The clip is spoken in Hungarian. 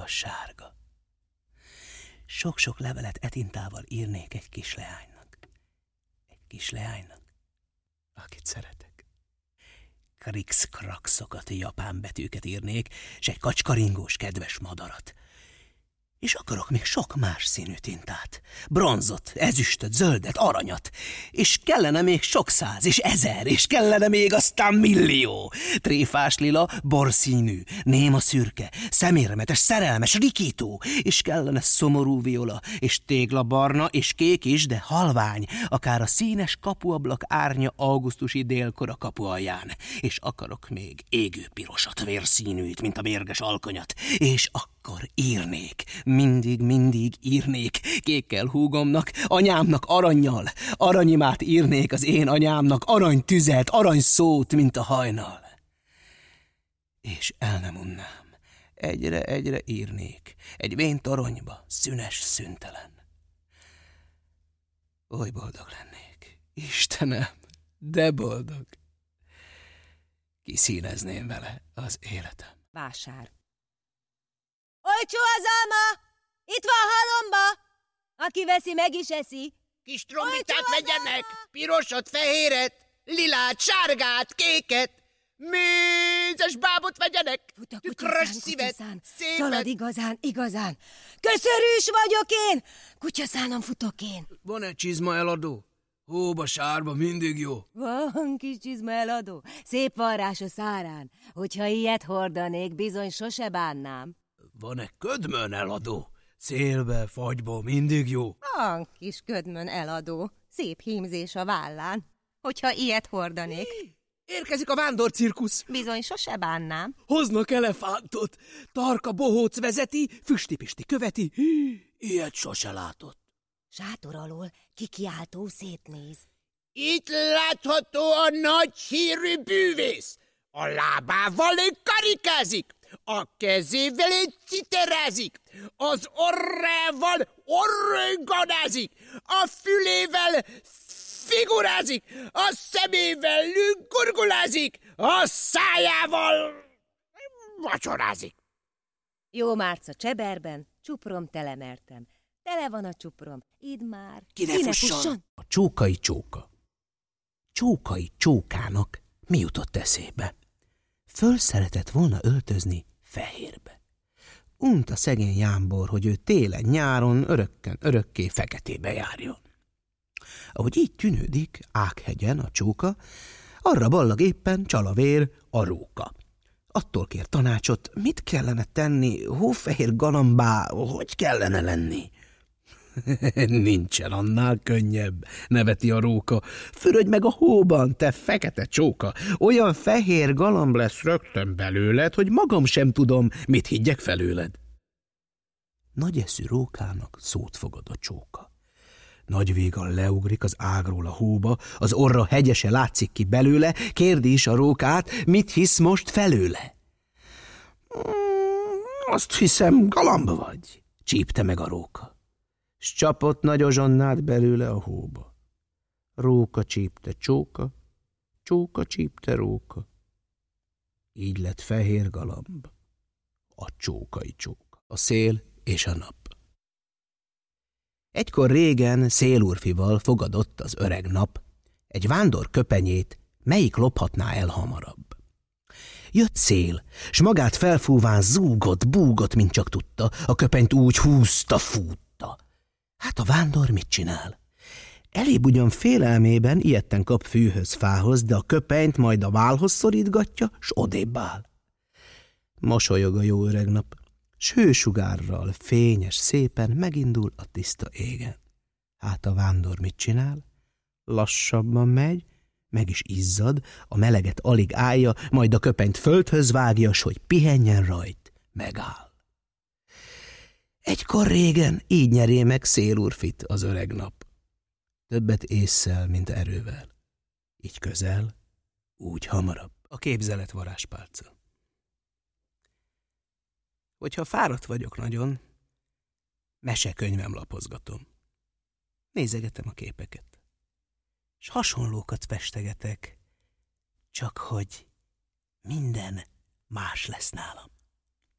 a sárga. Sok-sok levelet etintával írnék egy kisleánynak. Egy kisleánynak, akit szeretek. Krix-kraxokat, japán betűket írnék, s egy kacskaringós kedves madarat. És akarok még sok más színű tintát. Bronzot, ezüstöt, zöldet, aranyat. És kellene még sok száz, és ezer, és kellene még aztán millió. Tréfás lila, borszínű, néma szürke, szemérmetes, szerelmes, rikító. És kellene szomorú viola, és téglabarna, és kék is, de halvány. Akár a színes kapuablak árnya augusztusi délkor a kapu alján. És akarok még égő pirosat, vérszínűt, mint a mérges alkonyat. És akkor írnék. Mindig írnék kékkel húgomnak, anyámnak arannyal. Aranyimát írnék az én anyámnak, aranytüzet, aranyszót, mint a hajnal. És el nem unnám, egyre írnék, egy vén toronyba, szünes, szüntelen. Oly boldog lennék, Istenem, de boldog. Kiszínezném vele az életem. Vásár. Olcsó az alma! Itt van halomba! Aki veszi, meg is eszi. Kis trombitát vegyenek! Pirosat, fehéret, lilát, sárgát, kéket! Mézes bábot vegyenek! Tükrös szívet, szépet! Szalad igazán! Köszörűs vagyok én! Kutyaszánon futok én! Van-e csizma eladó? Hóba, sárba, mindig jó. Van kis csizma eladó, szép varrás a szárán. Hogyha ilyet hordanék, bizony sose bánnám. Van-e ködmön eladó? Szélbe, fagyba, mindig jó. Van kis ködmön eladó, szép hímzés a vállán. Hogyha ilyet hordanék. Érkezik a vándorcirkusz. Bizony sose bánnám. Hoznak elefántot. Tarka bohóc vezeti, Füsti-Pisti követi. Ilyet sose látott. Sátor alól kikiáltó szétnéz. Itt látható a nagy hírű bűvész. A lábával karikázik, a kezével citerázik, az orrával orronganázik, a fülével figurázik, a szemével gurgulázik, a szájával vacsorázik. Jó márca cseberben, csuprom telemertem. Tele van a csuprom, idd már. Ki ne fusson? A csókai csóka. Csókai csókának mi jutott eszébe? Föl szeretett volna öltözni fehérbe. Unta szegény jámbor, hogy ő télen-nyáron örökké feketébe járjon. Ahogy így tűnődik Ághegyen a csóka, arra ballag éppen csal a vér a róka. Attól kér tanácsot, mit kellene tenni, hófehér galambá, hogy kellene lenni? Nincsen annál könnyebb, neveti a róka. Fürödj meg a hóban, te fekete csóka. Olyan fehér galamb lesz rögtön belőled, hogy magam sem tudom, mit higgyek felőled. Nagy eszű rókának szót fogad a csóka. Nagy véggal leugrik az ágról a hóba, az orra hegyese látszik ki belőle, kérdi is a rókát, mit hisz most felőle. Azt hiszem, galamb vagy, csípte meg a róka. S csapott nagy ozsonnát belőle a hóba. Róka csípte csóka, csóka csípte róka. Így lett fehér galamb, a csókai csóka, a szél és a nap. Egykor régen szélúrfival fogadott az öreg nap, egy vándor köpenyét melyik lophatná el hamarabb. Jött szél, s magát felfúván zúgott, búgott, mint csak tudta, a köpenyt úgy húzta, fútta. Hát a vándor mit csinál? Elébb ugyan félelmében ijedten kap fűhöz, fához, de a köpenyt majd a válhoz szorítgatja, s odébb áll. Mosolyog a jó öreg nap, s hősugárral fényes szépen megindul a tiszta égen. Hát a vándor mit csinál? Lassabban megy, meg is izzad, a meleget alig állja, majd a köpenyt földhöz vágja, s hogy pihenjen rajt, megáll. Egykor régen így nyeré meg szélúrfit az öreg nap. Többet ésszel, mint erővel. Így közel, úgy hamarabb. A képzelet varázspálca. Hogyha fáradt vagyok nagyon, mesekönyvem lapozgatom. Nézegetem a képeket, s hasonlókat festegetek, csak hogy minden más lesz nálam.